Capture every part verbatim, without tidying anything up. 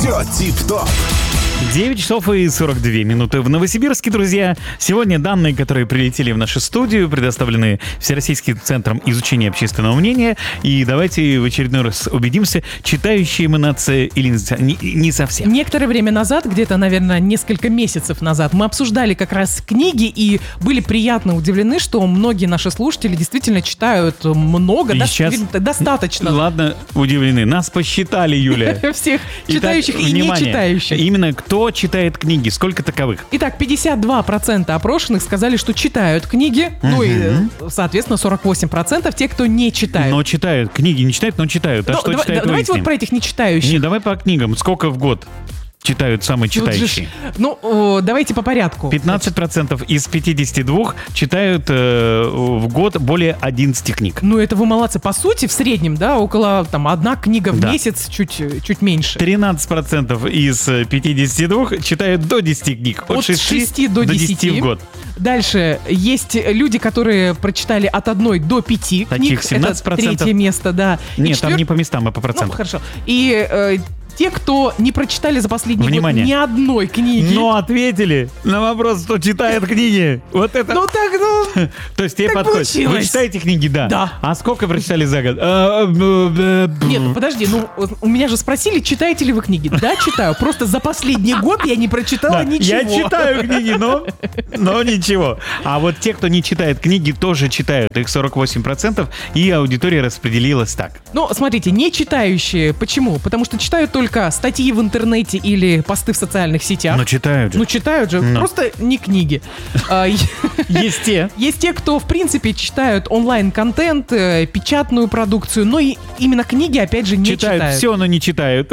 Все тип-топ. девять часов и сорок две минуты в Новосибирске, друзья. Сегодня данные, которые прилетели в нашу студию, предоставлены Всероссийским центром изучения общественного мнения. И давайте в очередной раз убедимся, читающие мы нация или не, не совсем. Некоторое время назад, где-то, наверное, несколько месяцев назад, мы обсуждали как раз книги и были приятно удивлены, что многие наши слушатели действительно читают много, да, сейчас... достаточно. Ладно, удивлены. Нас посчитали, Юля. Всех читающих Итак, и не внимание. читающих. Именно кто читает книги? Сколько таковых? Итак, пятьдесят два процента опрошенных сказали, что читают книги. Uh-huh. Ну и, соответственно, сорок восемь процентов те, кто не читают. Но читают. Книги не читают, но читают. А но, что давай, читают, давайте выясним. вот про этих не читающих. Не, давай по книгам. Сколько в год читают самые читающие? Ну, о, давайте по порядку. пятнадцать процентов из пятидесяти двух читают э, в год более одиннадцати книг. Ну, это вы молодцы. По сути, в среднем, да, около там одна книга в Да. месяц, чуть, чуть меньше. тринадцать процентов из пятидесяти двух читают до десяти книг. От, От шести шести до десяти в год. Дальше есть люди, которые прочитали от одной до пяти Таких книг. семнадцать процентов. Это третье место, да. И Нет, четвер- там не по местам, а по Ну, процентам. хорошо. И э, те, кто не прочитали за последний Внимание. год ни одной книги. Но ответили на вопрос, кто читает книги. Вот это... Ну так, ну... То есть тебе так подходит. получилось. Вы читаете книги, да? Да. А сколько прочитали за год? А, б- б- Нет, ну подожди, ну у меня же спросили, читаете ли вы книги. Да, читаю. Просто за последний год я не прочитала Да, ничего. я читаю книги, но, но ничего. А вот те, кто не читает книги, тоже читают. Их сорок восемь процентов, и аудитория распределилась так. Ну, смотрите, не читающие. Почему? Потому что читают только статьи в интернете или посты в социальных сетях. Но читают же. Ну, читают же, Но. просто не книги. А, е- Есть те. Есть те, кто, в принципе, читают онлайн-контент, э, печатную продукцию, но и именно книги, опять же, не Читают читают. все, но не читают.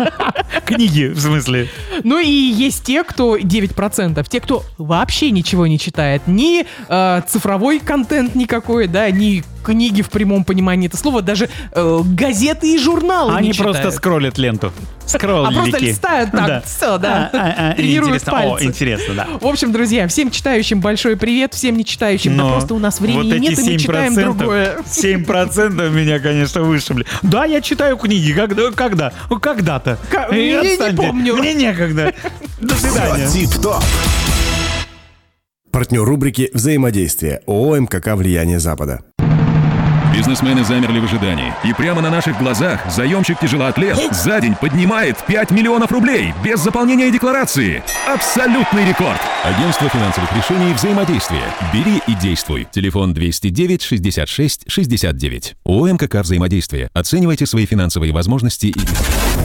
Книги, в смысле. Ну и есть те, кто, девять процентов, те, кто вообще ничего не читает. Ни э, цифровой контент никакой, да, ни книги в прямом понимании этого слова, даже э, газеты и журналы Они не читают. просто скроллят ленту. Скроллики. А просто листают так, Да. все, да, А, а, а, тренируют интересно. пальцы. О, интересно, да. В общем, друзья, всем читающим большой привет, всем не читающим, да Но просто у нас времени вот эти нет, и мы читаем семь процентов другое. семь процентов меня, конечно, вышибли. Да, я читаю книги. Когда? Когда? Ну, когда-то. Ка- И я не отстаньте. помню. Мне некогда. До свидания. Все тип-топ. Партнер рубрики «Взаимодействие» ООО «МКК Влияние Запада». Бизнесмены замерли в ожидании. И прямо на наших глазах заемщик-тяжелоатлет за день поднимает пять миллионов рублей без заполнения декларации. Абсолютный рекорд. Агентство финансовых решений «Взаимодействие». Бери и действуй. Телефон двести девять шестьдесят шесть шестьдесят девять. ООО «МКК Взаимодействие». Оценивайте свои финансовые возможности и...